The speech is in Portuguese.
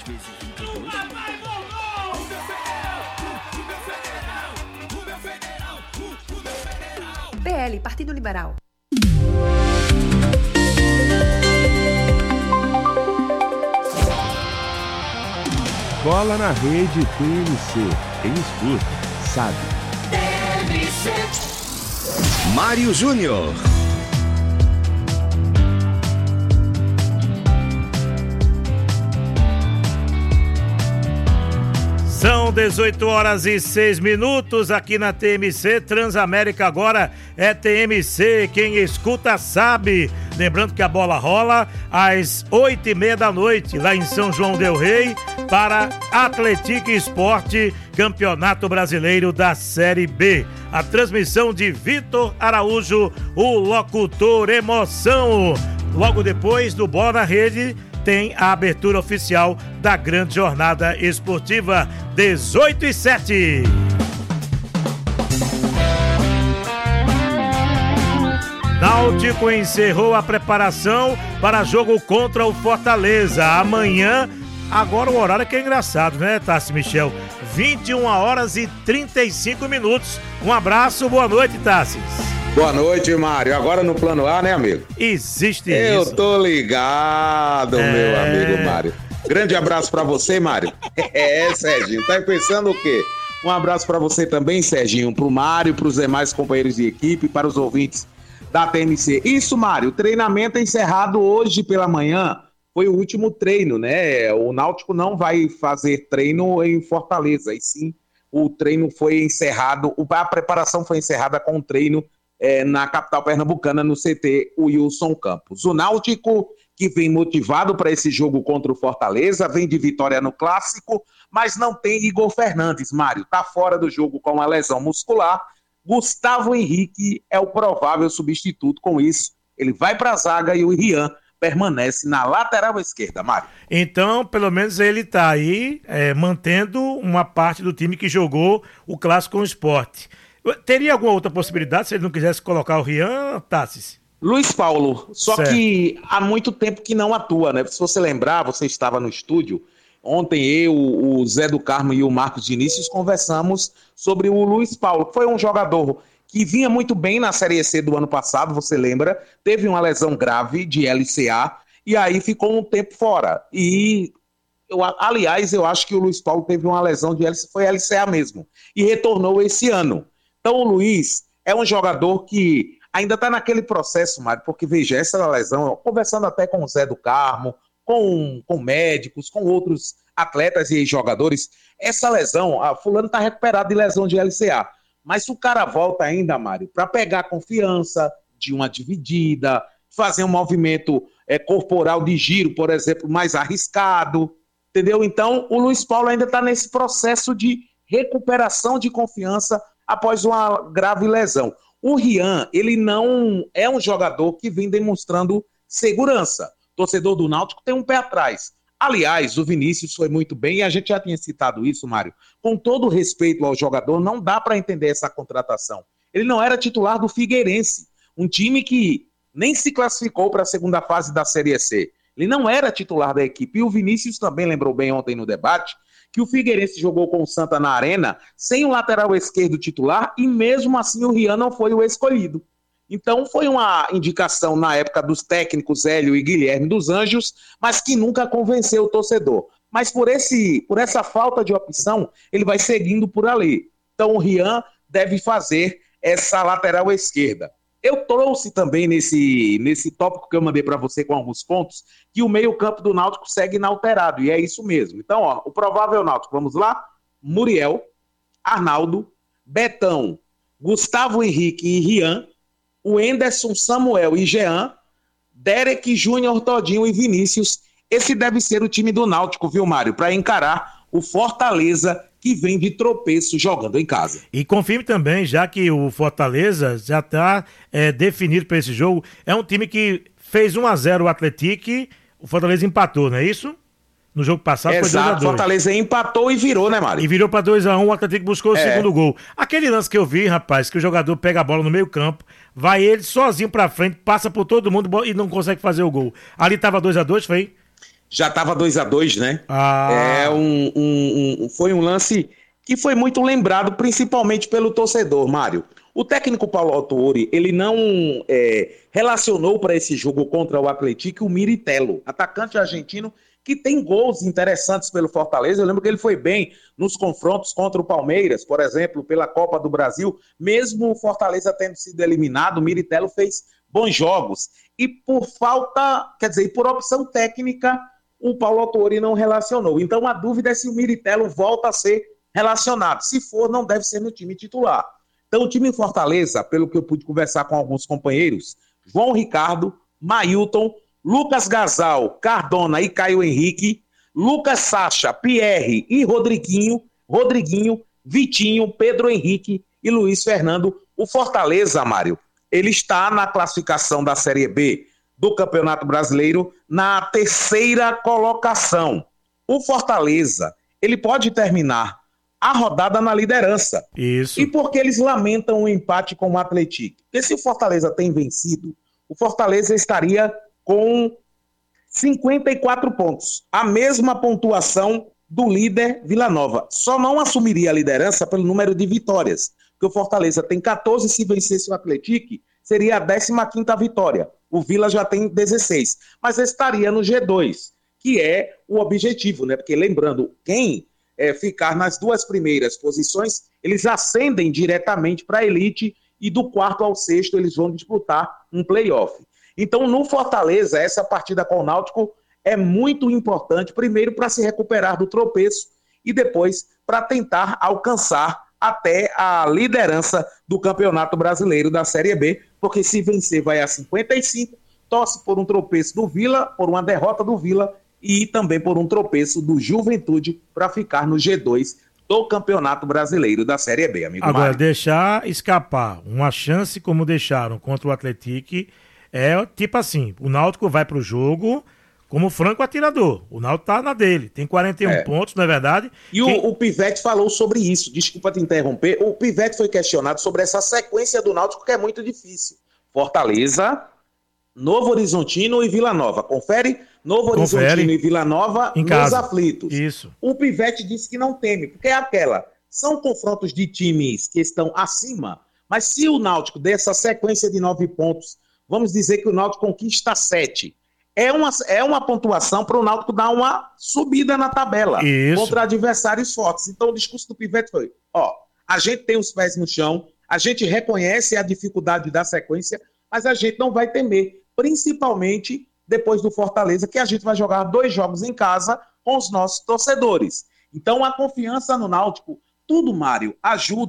PL, Partido Liberal. Bola na rede TMC. Quem escuta, sabe. TMC. Mário Júnior. São 18h06 aqui na TMC. Transamérica agora é TMC. Quem escuta sabe. Lembrando que a bola rola às 8h30 da noite, lá em São João del Rei, para Atlético Esporte, Campeonato Brasileiro da Série B. A transmissão de Vitor Araújo, o locutor emoção. Logo depois do Bola na Rede, tem a abertura oficial da grande jornada esportiva 18/7. Náutico encerrou a preparação para jogo contra o Fortaleza. Amanhã, agora o horário que é engraçado, né, Tassi Michel? 21h35. Um abraço, boa noite, Tassi. Boa noite, Mário. Agora no plano A, né, amigo? Existe isso. Eu tô ligado, meu amigo Mário. Grande abraço pra você, Mário. Serginho, tá pensando o quê? Um abraço pra você também, Serginho, pro Mário, pros demais companheiros de equipe, para os ouvintes da TMC. Isso, Mário, o treinamento é encerrado hoje pela manhã. Foi o último treino, né? O Náutico não vai fazer treino em Fortaleza, e sim, o treino foi encerrado, a preparação foi encerrada com o treino na capital pernambucana, no CT Wilson Campos. O Náutico, que vem motivado para esse jogo contra o Fortaleza, vem de vitória no Clássico, mas não tem Igor Fernandes, Mário. Está fora do jogo com uma lesão muscular. Gustavo Henrique é o provável substituto. Com isso, ele vai para a zaga e o Rian permanece na lateral esquerda, Mário. Então, pelo menos ele está aí mantendo uma parte do time que jogou o Clássico com o Sport. Teria alguma outra possibilidade se ele não quisesse colocar o Rian, Tassis? Luiz Paulo, só certo. Que há muito tempo que não atua, né? Se você lembrar, você estava no estúdio, ontem eu, o Zé do Carmo e o Marcos Vinícius conversamos sobre o Luiz Paulo, que foi um jogador que vinha muito bem na Série C do ano passado, você lembra? Teve uma lesão grave de LCA e aí ficou um tempo fora. E, aliás, eu acho que o Luiz Paulo teve uma lesão de LCA, foi LCA mesmo, e retornou esse ano. Então o Luiz é um jogador que ainda está naquele processo, Mário, porque veja, essa lesão, conversando até com o Zé do Carmo, com médicos, com outros atletas e jogadores, essa lesão, fulano está recuperado de lesão de LCA, mas se o cara volta ainda, Mário, para pegar confiança de uma dividida, fazer um movimento corporal de giro, por exemplo, mais arriscado, entendeu? Então o Luiz Paulo ainda está nesse processo de recuperação de confiança após uma grave lesão. O Rian, ele não é um jogador que vem demonstrando segurança. O torcedor do Náutico tem um pé atrás. Aliás, o Vinícius foi muito bem, e a gente já tinha citado isso, Mário. Com todo respeito ao jogador, não dá para entender essa contratação. Ele não era titular do Figueirense, um time que nem se classificou para a segunda fase da Série C. Ele não era titular da equipe. E o Vinícius também lembrou bem ontem no debate que o Figueirense jogou com o Santa na Arena sem o lateral esquerdo titular e mesmo assim o Rian não foi o escolhido. Então foi uma indicação na época dos técnicos Hélio e Guilherme dos Anjos, mas que nunca convenceu o torcedor. Mas por essa falta de opção, ele vai seguindo por ali. Então o Rian deve fazer essa lateral esquerda. Eu trouxe também nesse tópico que eu mandei para você com alguns pontos, que o meio-campo do Náutico segue inalterado, e é isso mesmo. Então, o provável Náutico, vamos lá? Muriel, Arnaldo, Betão, Gustavo Henrique e Rian, o Enderson, Samuel e Jean, Derek, Júnior, Todinho e Vinícius. Esse deve ser o time do Náutico, viu, Mário? Para encarar o Fortaleza, que vem de tropeço jogando em casa. E confirme também, já que o Fortaleza já está definido para esse jogo, é um time que fez 1-0 o Atlético, o Fortaleza empatou, não é isso? No jogo passado foi 2-2. Exato, Fortaleza empatou e virou, né, Mário? E virou para 2-1, o Atlético buscou o segundo gol. Aquele lance que eu vi, rapaz, que o jogador pega a bola no meio campo, vai ele sozinho para frente, passa por todo mundo e não consegue fazer o gol. Ali estava 2-2, foi? Já estava 2-2, né? Foi um lance que foi muito lembrado, principalmente pelo torcedor, Mário. O técnico Paulo Autuori, ele não relacionou para esse jogo contra o Atlético o Miritello, atacante argentino que tem gols interessantes pelo Fortaleza. Eu lembro que ele foi bem nos confrontos contra o Palmeiras, por exemplo, pela Copa do Brasil. Mesmo o Fortaleza tendo sido eliminado, o Miritello fez bons jogos. E por por opção técnica, o Paulo Autuori não relacionou. Então a dúvida é se o Miritello volta a ser relacionado. Se for, não deve ser no time titular. Então o time Fortaleza, pelo que eu pude conversar com alguns companheiros, João Ricardo, Mailton, Lucas Gasal, Cardona e Caio Henrique, Lucas Sacha, Pierre e Rodriguinho, Vitinho, Pedro Henrique e Luiz Fernando. O Fortaleza, Mário, ele está na classificação da Série B do Campeonato Brasileiro na 3ª colocação. O Fortaleza, ele pode terminar a rodada na liderança. Isso. E por que eles lamentam o empate com o Atlético? Porque se o Fortaleza tem vencido, o Fortaleza estaria com 54 pontos, a mesma pontuação do líder Vila Nova. Só não assumiria a liderança pelo número de vitórias, porque o Fortaleza tem 14, se vencesse o Atlético, seria a 15ª vitória. O Vila já tem 16, mas estaria no G2, que é o objetivo, né? Porque lembrando, quem ficar nas 2 primeiras posições, eles ascendem diretamente para a elite e do 4º ao 6º eles vão disputar um playoff. Então, no Fortaleza, essa partida com o Náutico é muito importante, primeiro para se recuperar do tropeço e depois para tentar alcançar até a liderança do Campeonato Brasileiro da Série B, porque se vencer vai a 55, torce por um tropeço do Vila, por uma derrota do Vila e também por um tropeço do Juventude para ficar no G2 do Campeonato Brasileiro da Série B, amigo Agora, Mário. deixar escapar uma chance como deixaram contra o Atlético é tipo assim, o Náutico vai pro jogo como franco atirador. O Náutico tá na dele, tem 41 pontos, não é verdade? E o Pivete falou sobre isso, desculpa te interromper, o Pivete foi questionado sobre essa sequência do Náutico que é muito difícil. Fortaleza, Novo Horizontino e Vila Nova. Confere? Novo Horizontino e Vila Nova em nos casa. Aflitos. Isso. O Pivete disse que não teme, porque é são confrontos de times que estão acima, mas se o Náutico der essa sequência de 9 pontos, vamos dizer que o Náutico conquista 7. É uma pontuação para o Náutico dar uma subida na tabela contra adversários fortes. Então o discurso do Pivete foi, a gente tem os pés no chão, a gente reconhece a dificuldade da sequência, mas a gente não vai temer, principalmente depois do Fortaleza, que a gente vai jogar 2 jogos em casa com os nossos torcedores. Então a confiança no Náutico, tudo, Mário, ajuda